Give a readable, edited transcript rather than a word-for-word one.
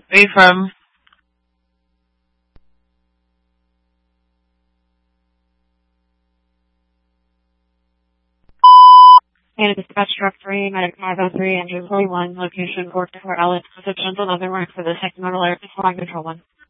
Where are you from? And dispatch truck 3, medic 503, engine 41, location 424 Ellis, reception 11 mark for the second model air, control 1.